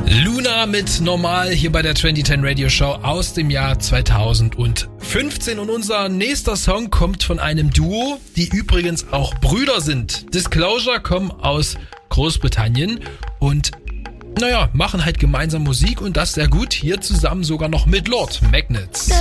Luna mit Normal hier bei der 2010 Radio Show aus dem Jahr 2015. Und unser nächster Song kommt von einem Duo, die übrigens auch Brüder sind. Disclosure kommen aus Großbritannien und machen halt gemeinsam Musik und das sehr gut. Hier zusammen sogar noch mit Lord Magnets.